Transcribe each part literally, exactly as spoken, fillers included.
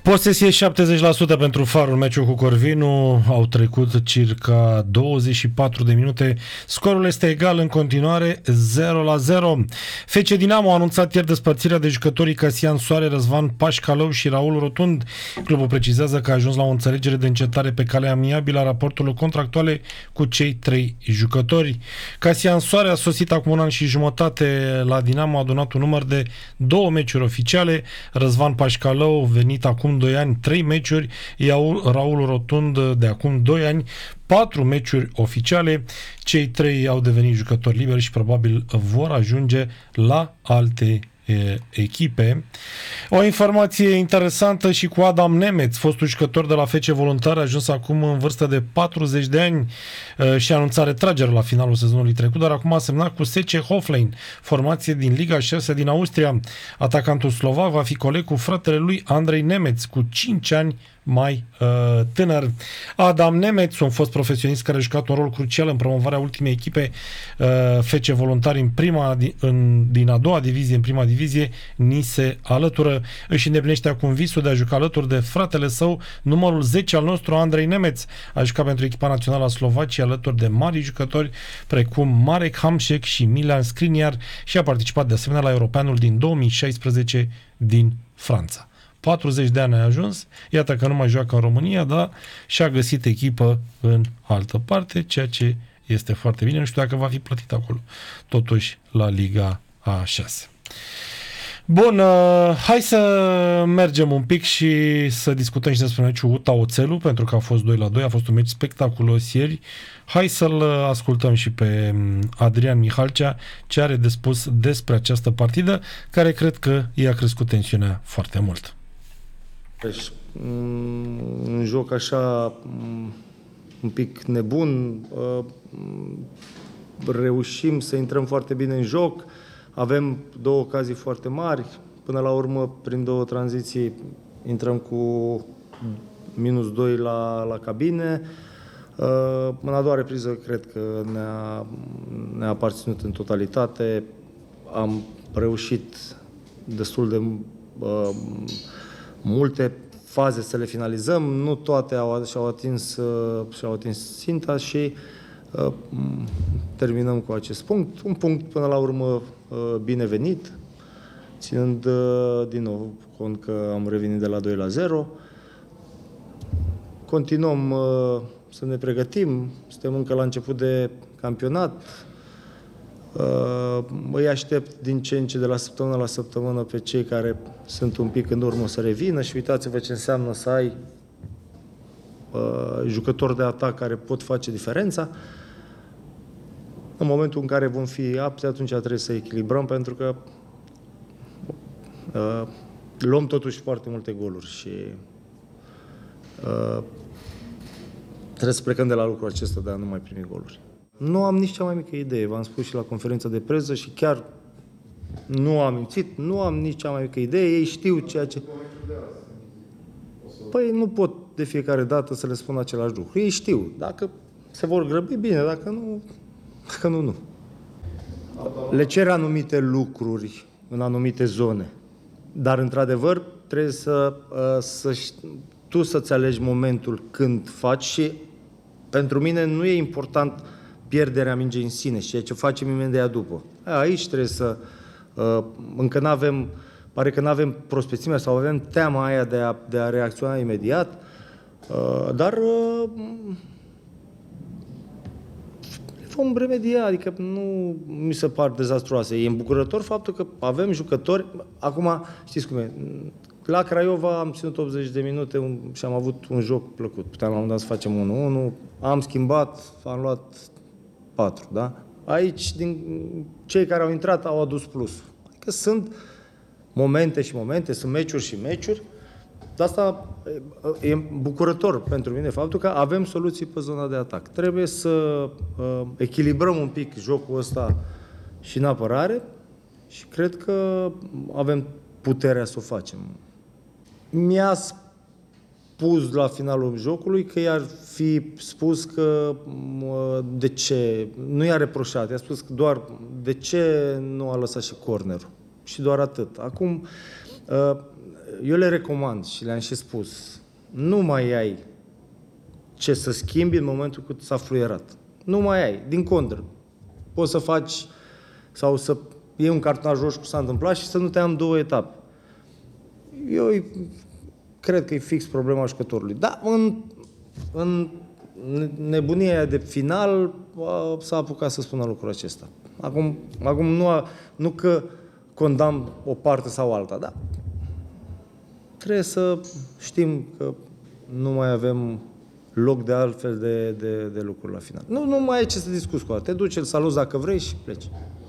Posesie șaptezeci la sută pentru Farul, meciul cu Corvinu. Au trecut circa douăzeci și patru de minute. Scorul este egal în continuare, zero la zero. F C Dinamo a anunțat ieri despărțirea de jucătorii Casian Soare, Răzvan Pașcalău și Raul Rotund. Clubul precizează că a ajuns la o înțelegere de încetare pe cale amiabilă a raporturilor contractuale cu cei trei jucători. Casian Soare a sosit acum un an și jumătate la Dinamo, a adunat un număr de două meciuri oficiale. Răzvan Pașcalău, venit acum doi ani, trei meciuri, iar Raul Rotund de acum doi ani, patru meciuri oficiale. Cei trei au devenit jucători liberi și probabil vor ajunge la alte e, echipe. O informație interesantă și cu Adam Nemeț, fostul jucător de la F C Voluntari, a ajuns acum în vârstă de patruzeci de ani și a anunțat retragerea la finalul sezonului trecut, dar acum a semnat cu S C Hoflein, formație din Liga șase din Austria. Atacantul slovac va fi coleg cu fratele lui Andrei Nemeț, cu cinci ani mai uh, tânăr. Adam Nemeț, un fost profesionist care a jucat un rol crucial în promovarea ultimei echipe uh, F C Voluntari în prima, în, din a doua divizie, în prima divizie, ni se alătură. Își îndeplinește acum visul de a juca alături de fratele său, numărul zece al nostru, Andrei Nemeț. A jucat pentru echipa națională a Slovaciei alături de mari jucători precum Marek Hamšík și Milan Skriniar și a participat de asemenea la Europeanul din două mii șaisprezece din Franța. patruzeci de ani a ajuns, iată că nu mai joacă în România, dar și-a găsit echipă în altă parte, ceea ce este foarte bine. Nu știu dacă va fi plătit acolo, totuși, la Liga a șase. Bun, uh, hai să mergem un pic și să discutăm și despre meciul U T A Oțelul, pentru că a fost doi la doi, a fost un meci spectaculos ieri. Hai să-l ascultăm și pe Adrian Mihalcea, ce are de spus despre această partidă, care cred că i-a crescut tensiunea foarte mult. Deci, un joc așa un pic nebun, reușim să intrăm foarte bine în joc, avem două ocazii foarte mari, până la urmă, prin două tranziții, intrăm cu minus doi la, la cabine. În a doua repriză, cred că ne-a, ne-a aparținut în totalitate, am reușit destul de uh, multe faze să le finalizăm, nu toate au, și-au atins, uh, și-au atins ținta și uh, terminăm cu acest punct. Un punct, până la urmă, uh, binevenit, ținând uh, din nou cont că am revenit de la doi la zero. Continuăm uh, să ne pregătim, suntem încă la început de campionat. Uh, îi aștept din ce în ce de la săptămână la săptămână pe cei care sunt un pic în urmă să revină și uitați-vă ce înseamnă să ai uh, jucători de atac care pot face diferența. În momentul în care vom fi apți, atunci trebuie să echilibrăm, pentru că uh, luăm totuși foarte multe goluri și uh, trebuie să plecăm de la lucrul acesta de a nu mai primi goluri. Nu am nici cea mai mică idee, v-am spus și la conferința de presă și chiar nu am mințit, nu am nici cea mai mică idee, ei știu ceea ce... Păi nu pot de fiecare dată să le spun același lucru. Ei știu, dacă se vor grăbi, bine, dacă nu, dacă nu, nu. Le cer anumite lucruri în anumite zone, dar într-adevăr trebuie să, să tu să-ți alegi momentul când faci și pentru mine nu e important pierderea mingei în sine și ceea ce facem imediat după. Aici trebuie să... Uh, încă n-avem... Pare că n-avem prospețimea sau avem teama aia de a, de a reacționa imediat, uh, dar uh, vom remedia, adică nu mi se par dezastruoase. E îmbucurător faptul că avem jucători... Acum, știți cum e, la Craiova am ținut optzeci de minute un, și am avut un joc plăcut. Puteam la un moment dat să facem unu unu, am schimbat, am luat patru, da? Aici, din cei care au intrat, au adus plus. Adică sunt momente și momente, sunt meciuri și meciuri. De asta e bucurător pentru mine faptul că avem soluții pe zona de atac. Trebuie să uh, echilibrăm un pic jocul ăsta și în apărare și cred că avem puterea să o facem. Mi-a spus la finalul jocului că i-ar fi spus că de ce, nu i-a reproșat, i-a spus că doar de ce nu a lăsat și cornerul. Și doar atât. Acum, Eu le recomand și le-am și spus, nu mai ai ce să schimbi în momentul când s-a fluierat. Nu mai ai, din contră. Poți să faci sau să iei un cartonaj roșu, cum s-a întâmplat, și să nu te am două etape. Eu cred că e fix problema jucătorului. Da, în, în nebunia aia de final s-a apucat să spună lucrul acesta. Acum, acum nu, a, nu că condamn o parte sau alta, da. Trebuie să știm că nu mai avem loc de altfel de, de, de lucruri la final. Nu, nu mai ai ce să discuți cu altă. Te duci, îl saluți dacă vrei și pleci.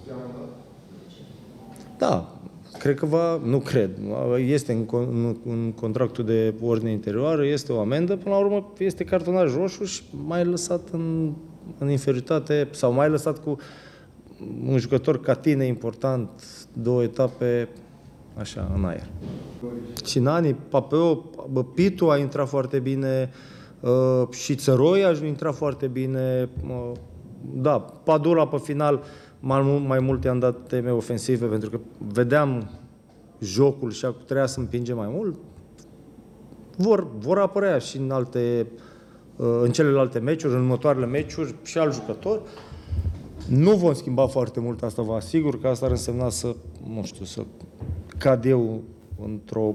Da, cred că va, nu cred, este în, în, în contractul de ordine interioară, este o amendă, până la urmă este cartonaj roșu și mai lăsat în, în inferioritate sau mai lăsat cu un jucător ca tine important, două etape, așa, în aer. Cinani, Papeo, Pitu a intrat foarte bine, și Țăroi a intrat foarte bine, da, Padula pe final, mai, mai mult i-am dat teme ofensive, pentru că vedeam jocul și acum trebuia să împingem mai mult. Vor, vor apărea și în alte, în celelalte meciuri, în următoarele meciuri și alt jucător. Nu vom schimba foarte mult, asta vă asigur, că asta ar însemna să, nu știu, să cad eu într-o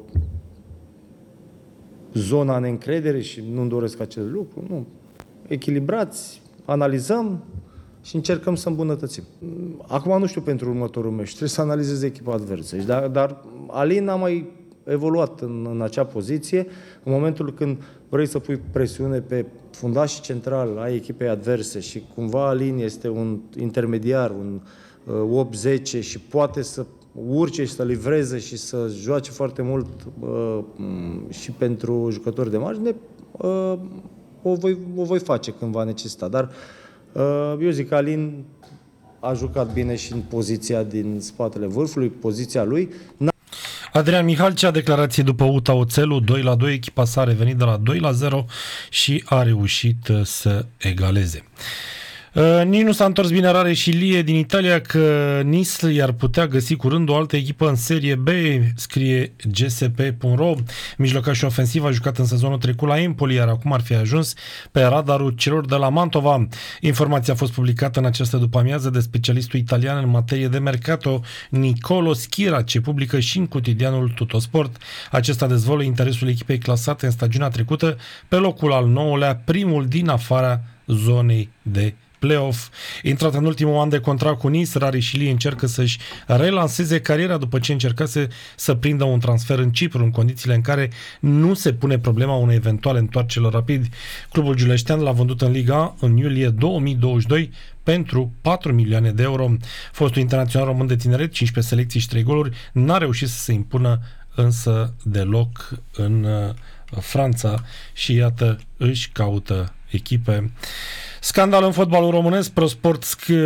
zona neîncredere și nu-mi doresc acest lucru. Nu. Echilibrați, analizăm și încercăm să îmbunătățim. Acum nu știu pentru următorul meci, trebuie să analizez echipa adversă. Dar, dar Alin a mai evoluat în, în acea poziție. În momentul când vrei să pui presiune pe fundașii central ai echipei adverse și cumva Alin este un intermediar, un uh, opt zece și poate să urce și să livreze și să joace foarte mult uh, și pentru jucători de margine, uh, o, voi, o voi face când va necesita. Dar uh, eu zic că Alin a jucat bine și în poziția din spatele vârfului, poziția lui. Adrian Mihalcea, declarație după U T A Oțelul, doi la doi, echipa s-a revenit de la doi la zero și a reușit să egaleze. Uh, nici nu s-a întors bine Rare și Lie din Italia, că Nice i-ar putea găsi curând o altă echipă în Serie B, scrie G S P punct ro. Mijlocașul ofensiv a jucat în sezonul trecut la Empoli, iar acum ar fi ajuns pe radarul celor de la Mantova. Informația a fost publicată în această după-amiază de specialistul italian în materie de mercato, Nicolo Schira, ce publică și în cotidianul Tuttosport. Acesta dezvoltă interesul echipei clasate în stagiunea trecută pe locul al nouălea, primul din afara zonei de play-off. Intrat în ultimul an de contract cu Nice, Rarișili încercă să-și relanseze cariera după ce încercase să prindă un transfer în Cipru, în condițiile în care nu se pune problema unei eventuale întoarceri rapid. Clubul giuleștean l-a vândut în Liga unu în iulie două mii douăzeci și doi pentru patru milioane de euro. Fostul internațional român de tineret, cincisprezece selecții și trei goluri, n-a reușit să se impună însă deloc în Franța și iată își caută echipe. Scandal în fotbalul românesc. ProSport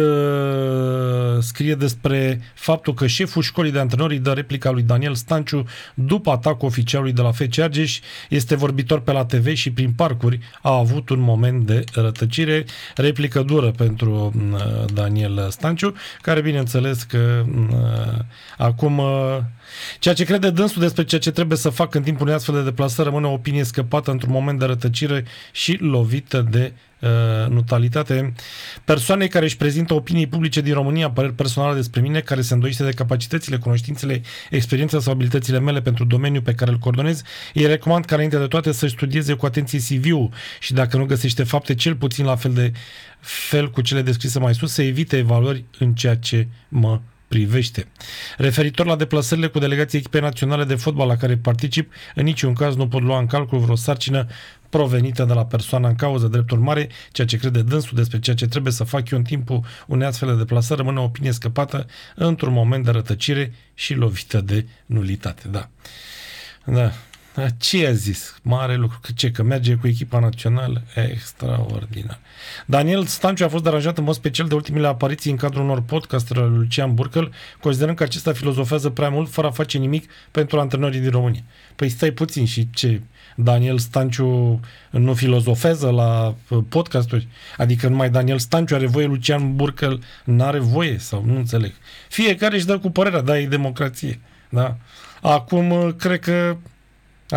scrie despre faptul că șeful școlii de antrenori îi dă replica lui Daniel Stanciu după atacul oficialului de la F C Argeș. Este vorbitor pe la T V și prin parcuri a avut un moment de rătăcire. Replică dură pentru Daniel Stanciu, care bineînțeles că acum ceea ce crede dânsul despre ceea ce trebuie să facă în timpul unei astfel de deplasări rămâne o opinie scăpată într-un moment de rătăcire și lovită de uh, notalitate. Persoane care își prezintă opinii publice din România, păreri personale despre mine, care se îndoiește de capacitățile, cunoștințele, experiența sau abilitățile mele pentru domeniul pe care îl coordonez, îi recomand ca înainte de toate să studieze cu atenție C V-ul și dacă nu găsește fapte cel puțin la fel de fel cu cele descrise mai sus, să evite evaluări în ceea ce mă privește. Referitor la deplasările cu delegații echipei naționale de fotbal la care particip, în niciun caz nu pot lua în calcul vreo sarcină provenită de la persoana în cauză. Drept urmare, ceea ce crede dânsul despre ceea ce trebuie să fac eu în timpul unei astfel de deplasări rămâne o opinie scăpată într-un moment de rătăcire și lovită de nulitate. Da. Da. Ce a zis? Mare lucru. Că ce? Că merge cu echipa națională? Extraordinar. Daniel Stanciu a fost deranjat în mod special de ultimele apariții în cadrul unor podcasturi al lui Lucian Burcăl, considerând că acesta filozofează prea mult fără a face nimic pentru antrenorii din România. Păi stai puțin, și ce? Daniel Stanciu nu filozofează la podcasturi? Adică numai Daniel Stanciu are voie, Lucian Burcăl n-are voie? Sau nu înțeleg. Fiecare își dă cu părerea, da, e democrație. Da? Acum, cred că